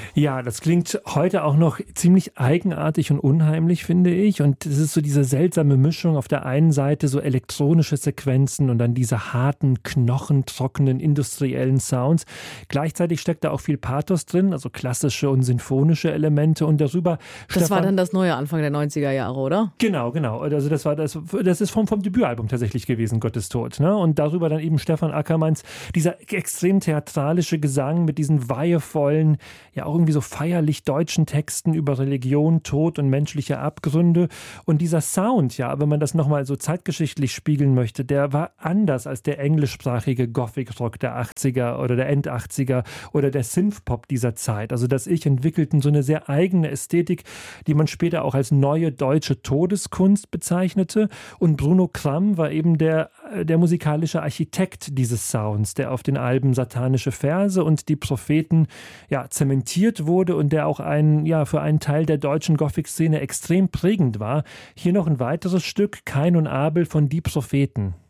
Ja, das klingt heute auch noch ziemlich eigenartig und unheimlich, finde ich. Und es ist so diese seltsame Mischung. Auf der einen Seite so elektronische Sequenzen und dann diese harten, knochentrockenen, industriellen Sounds. Gleichzeitig steckt da auch viel Pathos drin, also klassische und sinfonische Elemente. Und darüber Das war dann das neue Anfang der 90er Jahre, oder? Genau. Also das ist vom Debütalbum tatsächlich gewesen, Gottes Tod. Ne? Und darüber dann eben Stefan Ackermanns, dieser extrem theatralische Gesang mit diesen weihevollen, ja auch irgendwie so feierlich deutschen Texten über Religion, Tod und menschliche Abgründe. Und dieser Sound, ja, wenn man das nochmal so zeitgeschichtlich spiegeln möchte, der war anders als der englischsprachige Gothic-Rock der 80er oder der End-80er oder der Synthpop dieser Zeit. Also das Ich entwickelten so eine sehr eigene Ästhetik, die man später auch als neue deutsche Todeskunst bezeichnete. Und Bruno Kramm war eben der musikalische Architekt dieses Sounds, der auf den Alben Satanische Verse und Die Propheten zementiert wurde und der auch für einen Teil der deutschen Gothic-Szene extrem prägend war. Hier noch ein weiteres Stück, Kain und Abel von Die Propheten.